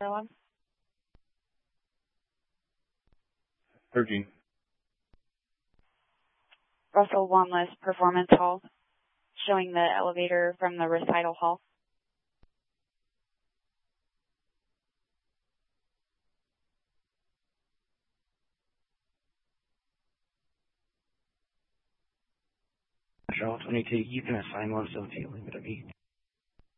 Dialogue. Purging. Russell Wanless Performance Hall, showing the elevator from the recital hall. Charlotte 22, you can assign 117 limit of 8.